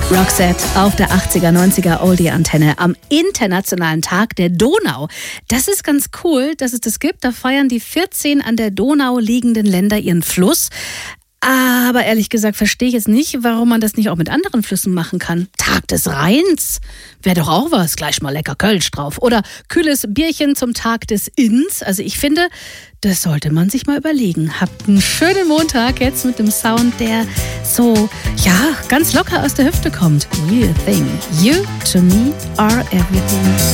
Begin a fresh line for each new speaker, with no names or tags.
Roxette auf der 80er, 90er Oldie-Antenne am Internationalen Tag der Donau. Das ist ganz cool, dass es das gibt. Da feiern die 14 an der Donau liegenden Länder ihren Fluss. Aber ehrlich gesagt verstehe ich jetzt nicht, warum man das nicht auch mit anderen Flüssen machen kann. Tag des Rheins wäre doch auch was. Gleich mal lecker Kölsch drauf. Oder kühles Bierchen zum Tag des Inns. Also ich finde, das sollte man sich mal überlegen. Habt einen schönen Montag jetzt mit dem Sound, der so, ja, ganz locker aus der Hüfte kommt. Real thing. You to me are everything.